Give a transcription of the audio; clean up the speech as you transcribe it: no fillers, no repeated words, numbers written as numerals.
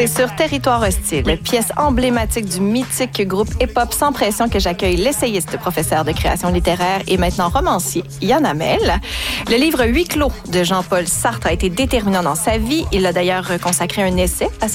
C'est sur Territoire hostile, pièce emblématique du mythique groupe hip-hop Sans pression que j'accueille l'essayiste, professeur de création littéraire et maintenant romancier Yann Hamel. Le livre Huis clos de Jean-Paul Sartre a été déterminant dans sa vie. Il a d'ailleurs consacré un essai à